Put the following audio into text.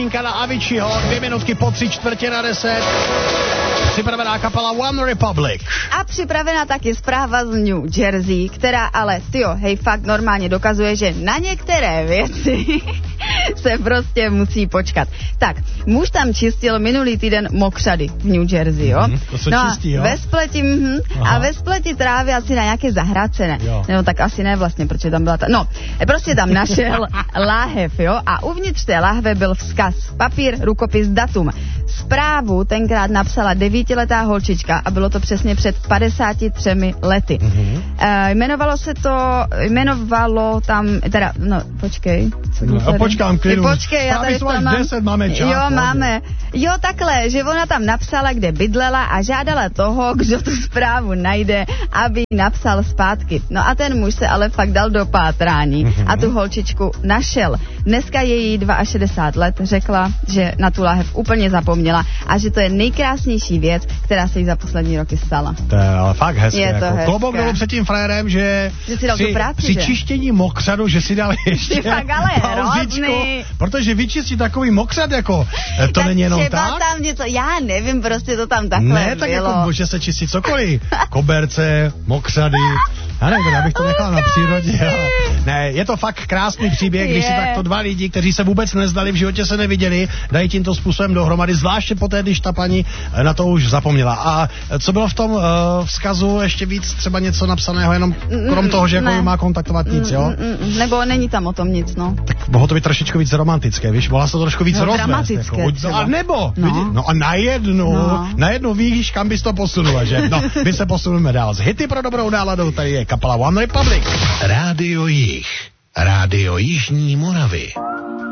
novinka na Aviciiho, 2 minutky po 9:45. Připravená kapela One Republic. A připravená taky zpráva z New Jersey, která ale, hej, fakt normálně dokazuje, že na některé věci se prostě musí počkat. Tak, muž tam čistil minulý týden mokřady v New Jersey, jo? To se čistí, jo? Ve spleti trávy asi na nějaké zahrádce, ne? No tak asi ne vlastně, protože tam byla prostě tam našel láhev, jo? A uvnitř té láhve byl vzkaz, papír, rukopis, datum. Zprávu tenkrát napsala 9letá holčička a bylo to přesně před 53 lety. Jmenovalo tam, počkej. Počkám, klidu. Počkej, já tady to mám. 10 máme čas. Jo, máme. Jo, takhle, že ona tam napsala, kde bydlela a žádala toho, kdo tu zprávu najde, aby ji napsal zpátky. No a ten muž se ale fakt dal do pátrání a tu holčičku našel. Dneska je jí 62 let, řekla, že na tu láhev úplně zapomněla a že to je nejkrásnější věc, která se jí za poslední roky stala. To je ale fakt hezké. Je to hezké. Klobouk dolů před tím frérem, že si dal tu práci, při čištění mokřadu, že si dal ještě fakt ale pauzičku, protože vyčistit takový mokřad, jako to tak není jenom tak. Tam něco, já nevím, prostě to tam takhle ne, tak bylo. jako může se čistit cokoliv. Koberce, mokřady. Já nevím, já bych to nechal na přírodě. Ale... Ne, je to fakt krásný příběh, když si takto dva lidi, kteří se vůbec neznali, v životě se neviděli, dají tímto způsobem dohromady, zvláště poté, když ta paní na to už zapomněla. A co bylo v tom vzkazu ještě víc, třeba něco napsaného, jenom krom toho, že jako má kontaktovat nic, jo? Nebo není tam o tom nic, no. Tak mohlo to být trošičku víc romantické, víš, mohla se to trošku víc rozvést. Dramatické. Jako, a nebo, no a najednou víš, kam bys to posunula, že? No, my se posuneme dál. Z hity pro dobrou náladu, tady je kapela One Republic. Rádio Jih. Rádio Jižní Moravy.